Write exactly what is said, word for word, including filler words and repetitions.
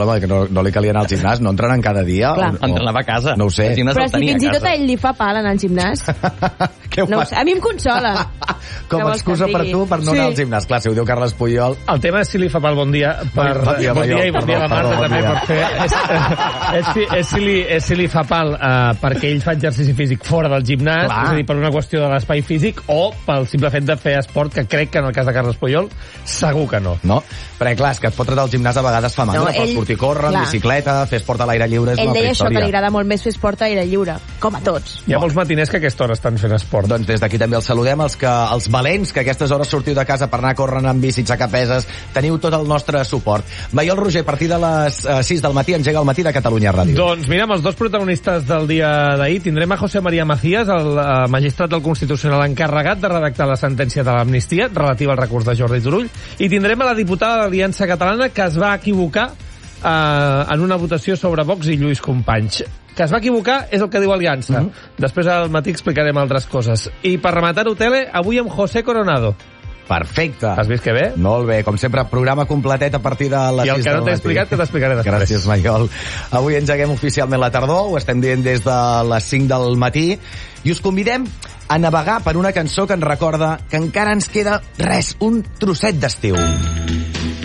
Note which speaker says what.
Speaker 1: home, que no, no li calia anar al gimnàs, no entrenen cada dia?
Speaker 2: Clar.
Speaker 1: O,
Speaker 3: Entrenava a casa.
Speaker 1: No ho sé.
Speaker 2: Però si fins i tot a ell li fa pal anar al gimnàs.
Speaker 1: Què ho
Speaker 2: No ho
Speaker 1: fas?
Speaker 2: sé, a mi em consola.
Speaker 1: Com
Speaker 2: Què
Speaker 1: a
Speaker 2: vols que
Speaker 1: excusa
Speaker 2: et
Speaker 1: per
Speaker 2: digui?
Speaker 1: tu per no
Speaker 2: Sí.
Speaker 1: anar al gimnàs. Clar, si ho diu Carles Puyol...
Speaker 4: El tema és si li fa mal bon dia per...
Speaker 1: Bon dia,
Speaker 4: bon dia i bon dia a la
Speaker 1: perdó,
Speaker 4: Marta
Speaker 1: perdó,
Speaker 4: també
Speaker 1: bon dia.
Speaker 4: per fer... És, és, si, és, si li, és si li fa pal uh, perquè ell fa exercici físic fora del gimnàs,
Speaker 1: Clar.
Speaker 4: és a dir, per una qüestió de l'espai físic, o pel simple fet de fer esport, que crec que en el cas de Carles Puyol segur que no.
Speaker 1: No? Perquè, clar, és que fotre al gimnàs a vegades fa mandra,
Speaker 2: No,
Speaker 1: no,
Speaker 2: ell-
Speaker 1: pots sortir a córrer, en
Speaker 2: clar.
Speaker 1: bicicleta, fer esport a l'aire lliure és
Speaker 2: Ell
Speaker 1: una
Speaker 2: deia
Speaker 1: altra
Speaker 2: això, que li
Speaker 1: història.
Speaker 2: agrada molt més fer esport a aire lliure, com a tots.
Speaker 4: Hi ha molts matiners que a aquesta hora estan fent esport.
Speaker 1: Doncs des d'aquí també els saludem, els, que, els valents que a aquestes hores sortiu de casa per anar a córrer amb bici, aixecar peses, teniu tot el nostre suport. Maiol Roger, a partir de les eh, sis del matí engega el matí de Catalunya Ràdio.
Speaker 4: Doncs mira, amb els dos protagonistes del dia d'ahir tindrem a José María Macías, el eh, magistrat del Constitucional encarregat de redactar la sentència de l'amnistia relativa al recurs de Jordi Turull, i tindrem a la diputada de l'Aliança Catalana que es va equivocar eh, en una votació sobre Vox i Lluís Companys. Que es va equivocar és el que diu Aliança. Mm -hmm. Després al matí explicarem altres coses. I per rematar-ho, tele, avui amb José Coronado.
Speaker 1: Perfecte.
Speaker 4: Has vist que bé?
Speaker 1: Molt bé, com sempre, programa completet a partir de les
Speaker 4: I el
Speaker 1: sis
Speaker 4: que
Speaker 1: del
Speaker 4: no t'he
Speaker 1: matí.
Speaker 4: explicat, que t'explicaré després.
Speaker 1: Gràcies, Maiol. Avui engeguem oficialment la tardor, ho estem dient des de les cinc del matí, i us convidem a navegar per una cançó que ens recorda que encara ens queda res, un trosset d'estiu.